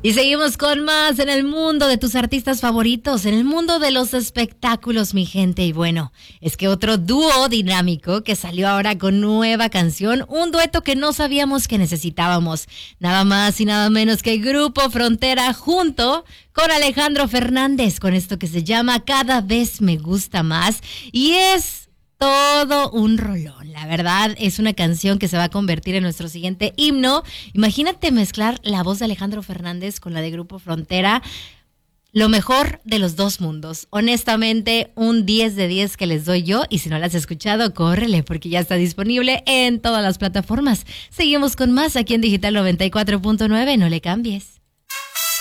Y seguimos con más en el mundo de tus artistas favoritos, en el mundo de los espectáculos, mi gente. Y bueno, es que otro dúo dinámico que salió ahora con nueva canción, un dueto que no sabíamos que necesitábamos. Nada más y nada menos que Grupo Frontera junto con Alejandro Fernández, con esto que se llama Cada vez me gusta más. Y es todo un rolón, la verdad es una canción que se va a convertir en nuestro siguiente himno. Imagínate mezclar la voz de Alejandro Fernández con la de Grupo Frontera, lo mejor de los dos mundos. Honestamente, un 10 de 10 que les doy yo, y si no la has escuchado, córrele porque ya está disponible en todas las plataformas. Seguimos con más aquí en Digital 94.9, no le cambies.